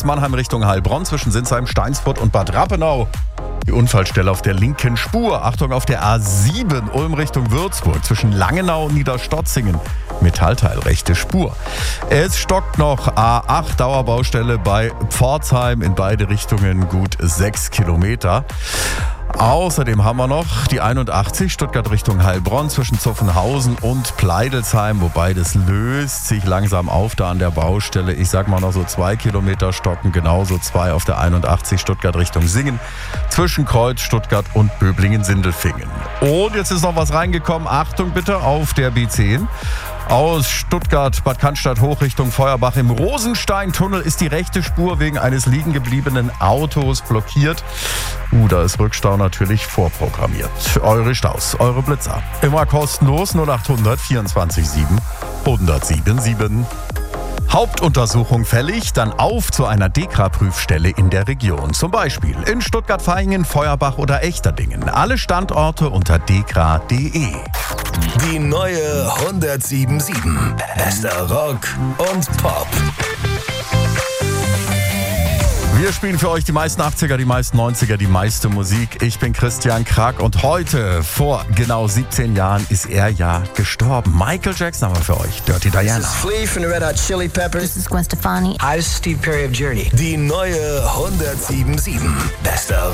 Mannheim Richtung Heilbronn zwischen Sinsheim, Steinsfurt und Bad Rappenau. Die Unfallstelle auf der linken Spur. Achtung auf der A7 Ulm Richtung Würzburg zwischen Langenau und Niederstotzingen. Metallteil rechte Spur. Es stockt noch A8 Dauerbaustelle bei Pforzheim in beide Richtungen gut 6 Kilometer. Außerdem haben wir noch die 81 Stuttgart Richtung Heilbronn zwischen Zuffenhausen und Pleidelsheim, wobei das löst sich langsam auf da an der Baustelle. Ich sag mal noch so 2 Kilometer stocken, genauso 2 auf der 81 Stuttgart Richtung Singen zwischen Kreuz, Stuttgart und Böblingen-Sindelfingen. Und jetzt ist noch was reingekommen, Achtung bitte auf der B10. Aus Stuttgart, Bad Cannstatt hoch Richtung Feuerbach im Rosensteintunnel ist die rechte Spur wegen eines liegen gebliebenen Autos blockiert. Da ist Rückstau natürlich vorprogrammiert. Eure Staus, eure Blitzer. Immer kostenlos 0800 24 7 1077. Hauptuntersuchung fällig, dann auf zu einer DEKRA-Prüfstelle in der Region. Zum Beispiel in Stuttgart-Vaihingen, Feuerbach oder Echterdingen. Alle Standorte unter dekra.de. Die neue 107.7. Bester Rock und Pop. Wir spielen für euch die meisten 80er, die meisten 90er, die meiste Musik. Ich bin Christian Krack und heute, vor genau 17 Jahren, ist er ja gestorben. Michael Jackson haben wir für euch. Dirty Diana. This is Flea from the Red Hot Chili Peppers. This is Gwen Stefani. Hi, this is Steve Perry of Journey. Die neue 107.7. Bester